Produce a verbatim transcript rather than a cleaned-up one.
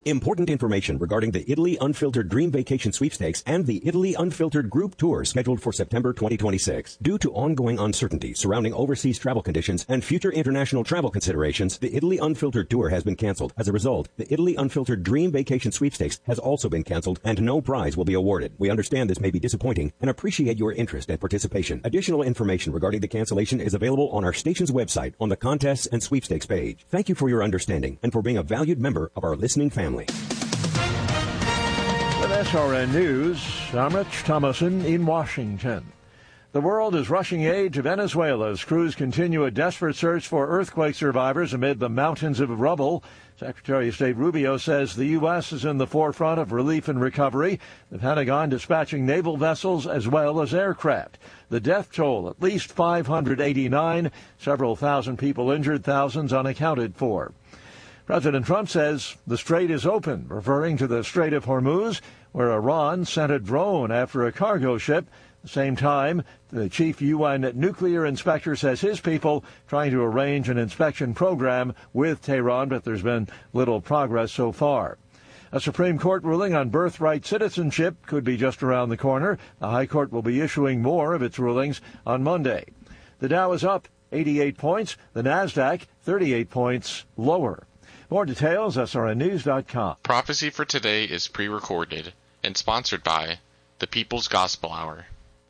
Important information regarding the Italy Unfiltered Dream Vacation Sweepstakes and the Italy Unfiltered Group Tour scheduled for September twenty twenty-six. Due to ongoing uncertainty surrounding overseas travel conditions and future international travel considerations, the Italy Unfiltered Tour has been canceled. As a result, the Italy Unfiltered Dream Vacation Sweepstakes has also been canceled and no prize will be awarded. We understand this may be disappointing and appreciate your interest and participation. Additional information regarding the cancellation is available on our station's website on the Contests and Sweepstakes page. Thank you for your understanding and for being a valued member of our listening family. With S R N News, I'm Rich Thomason in Washington. The world is rushing aid to Venezuela as crews continue a desperate search for earthquake survivors amid the mountains of rubble. Secretary of State Rubio says the U S is in the forefront of relief and recovery, the Pentagon dispatching naval vessels as well as aircraft. The death toll, at least five hundred eighty-nine, several thousand people injured, thousands unaccounted for. President Trump says the strait is open, referring to the Strait of Hormuz, where Iran sent a drone after a cargo ship. At the same time, the chief U N nuclear inspector says his people trying to arrange an inspection program with Tehran, but there's been little progress so far. A Supreme Court ruling on birthright citizenship could be just around the corner. The High Court will be issuing more of its rulings on Monday. The Dow is up eighty-eight points, the Nasdaq thirty-eight points lower. More details, S R N news dot com. Prophecy for today is pre-recorded and sponsored by the People's Gospel Hour.